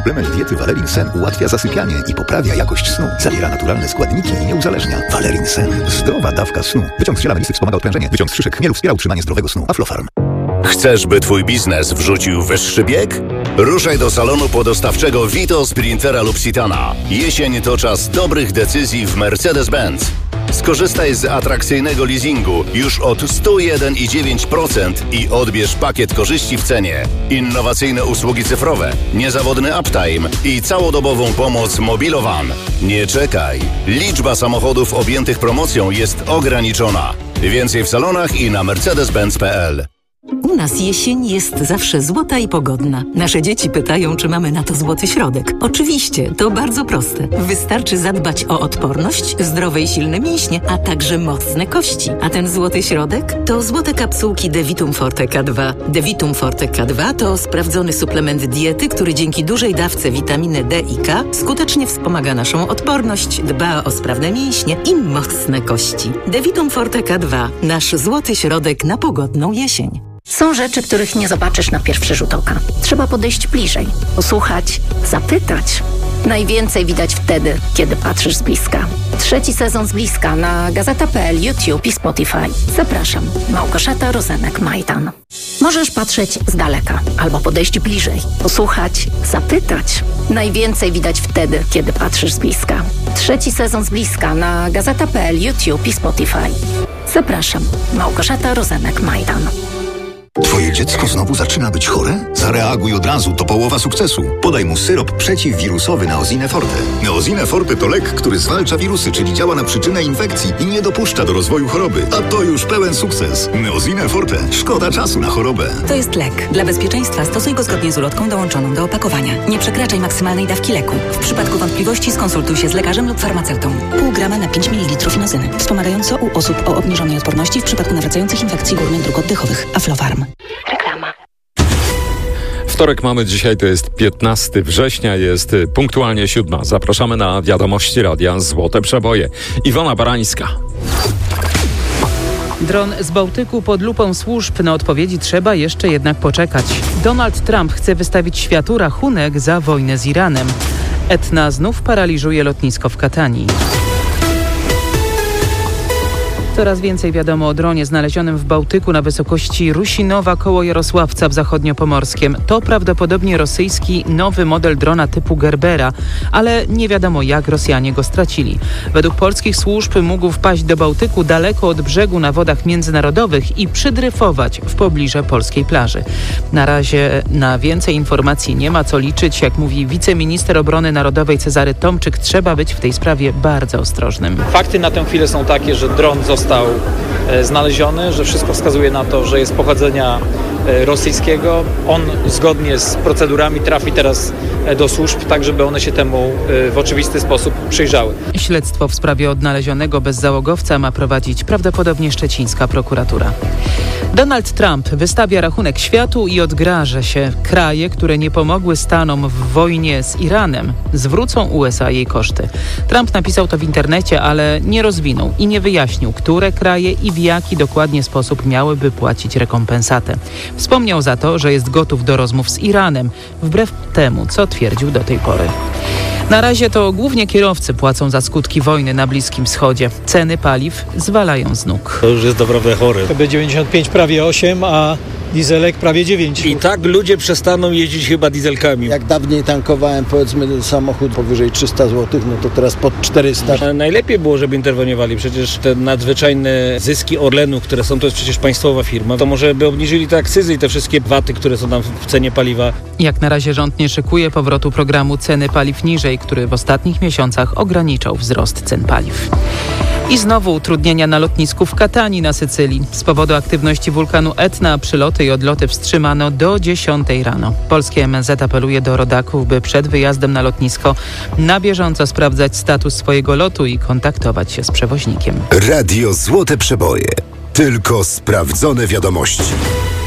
Suplement diety Valerin Sen ułatwia zasypianie i poprawia jakość snu. Zawiera naturalne składniki i nie uzależnia. Valerin Sen. Zdrowa dawka snu. Wyciąg z ziela melisy wspomaga odprężenie. Wyciąg z szyszek chmielu wspiera utrzymanie zdrowego snu. Aflofarm. Chcesz, by twój biznes wrzucił wyższy bieg? Ruszaj do salonu podostawczego Vito, Sprintera lub Citana. Jesień to czas dobrych decyzji w Mercedes-Benz. Skorzystaj z atrakcyjnego leasingu już od 101,9% i odbierz pakiet korzyści w cenie. Innowacyjne usługi cyfrowe, niezawodny uptime i całodobową pomoc Mobilowan. Nie czekaj. Liczba samochodów objętych promocją jest ograniczona. Więcej w salonach i na mercedes-benz.pl. U nas jesień jest zawsze złota i pogodna. Nasze dzieci pytają, czy mamy na to złoty środek. Oczywiście, to bardzo proste. Wystarczy zadbać o odporność, zdrowe i silne mięśnie, a także mocne kości. A ten złoty środek to złote kapsułki Devitum Forte K2. Devitum Forte K2 to sprawdzony suplement diety, który dzięki dużej dawce witaminy D i K skutecznie wspomaga naszą odporność, dba o sprawne mięśnie i mocne kości. Devitum Forte K2. Nasz złoty środek na pogodną jesień. Są rzeczy, których nie zobaczysz na pierwszy rzut oka. Trzeba podejść bliżej, posłuchać, zapytać. Najwięcej widać wtedy, kiedy patrzysz z bliska. 3. sezon z bliska na Gazeta.pl, YouTube i Spotify. Zapraszam, Małgorzata Rozenek-Majdan. Możesz patrzeć z daleka albo podejść bliżej, posłuchać, zapytać. Najwięcej widać wtedy, kiedy patrzysz z bliska. 3. sezon z bliska na Gazeta.pl, YouTube i Spotify. Zapraszam, Małgorzata Rozenek-Majdan. Twoje dziecko znowu zaczyna być chore? Zareaguj od razu, to połowa sukcesu. Podaj mu syrop przeciwwirusowy Neosine Forte. Neosine Forte to lek, który zwalcza wirusy, czyli działa na przyczynę infekcji i nie dopuszcza do rozwoju choroby. A to już pełen sukces. Neosine Forte. Szkoda czasu na chorobę. To jest lek. Dla bezpieczeństwa stosuj go zgodnie z ulotką dołączoną do opakowania. Nie przekraczaj maksymalnej dawki leku. W przypadku wątpliwości skonsultuj się z lekarzem lub farmaceutą. Pół grama na 5 ml inozyny. Wspomagająco u osób o obniżonej odporności w przypadku nawracających infekcji górnych dróg oddechowych. Aflofarm. Reklama. Wtorek mamy dzisiaj, to jest 15 września, jest punktualnie 7. Zapraszamy na wiadomości radia Złote Przeboje. Iwona Barańska. Dron z Bałtyku pod lupą służb. Na odpowiedzi trzeba jeszcze jednak poczekać. Donald Trump chce wystawić światu rachunek za wojnę z Iranem. Etna znów paraliżuje lotnisko w Katanii. Coraz więcej wiadomo o dronie znalezionym w Bałtyku na wysokości Rusinowa koło Jarosławca w Zachodniopomorskiem. To prawdopodobnie rosyjski nowy model drona typu Gerbera, ale nie wiadomo jak Rosjanie go stracili. Według polskich służb mógł wpaść do Bałtyku daleko od brzegu na wodach międzynarodowych i przydryfować w pobliże polskiej plaży. Na razie na więcej informacji nie ma co liczyć. Jak mówi wiceminister obrony narodowej Cezary Tomczyk, trzeba być w tej sprawie bardzo ostrożnym. Fakty na tę chwilę są takie, że dron został znaleziony, że wszystko wskazuje na to, że jest pochodzenia rosyjskiego. On zgodnie z procedurami trafi teraz do służb, tak żeby one się temu w oczywisty sposób przyjrzały. Śledztwo w sprawie odnalezionego bezzałogowca ma prowadzić prawdopodobnie szczecińska prokuratura. Donald Trump wystawia rachunek światu i odgraża się. Kraje, które nie pomogły Stanom w wojnie z Iranem, zwrócą USA jej koszty. Trump napisał to w internecie, ale nie rozwinął i nie wyjaśnił, które kraje i w jaki dokładnie sposób miałyby płacić rekompensatę. Wspomniał za to, że jest gotów do rozmów z Iranem, wbrew temu, co twierdził do tej pory. Na razie to głównie kierowcy płacą za skutki wojny na Bliskim Wschodzie. Ceny paliw zwalają z nóg. To już jest naprawdę chore. TB95 prawie 8, a dieselek prawie 9. I tak ludzie przestaną jeździć chyba dieselkami. Jak dawniej tankowałem, powiedzmy, samochód powyżej 300 zł, no to teraz pod 400. Najlepiej było, żeby interweniowali. Przecież te nadzwyczajne zyski Orlenu, które są, to jest przecież państwowa firma, to może by obniżyli te akcyzy i te wszystkie VAT-y, które są tam w cenie paliwa. Jak na razie rząd nie szykuje powrotu programu ceny paliw niżej, który w ostatnich miesiącach ograniczał wzrost cen paliw. I znowu utrudnienia na lotnisku w Katanii na Sycylii. Z powodu aktywności wulkanu Etna przyloty i odloty wstrzymano do 10 rano. Polskie MSZ apeluje do rodaków, by przed wyjazdem na lotnisko na bieżąco sprawdzać status swojego lotu i kontaktować się z przewoźnikiem. Radio Złote Przeboje. Tylko sprawdzone wiadomości.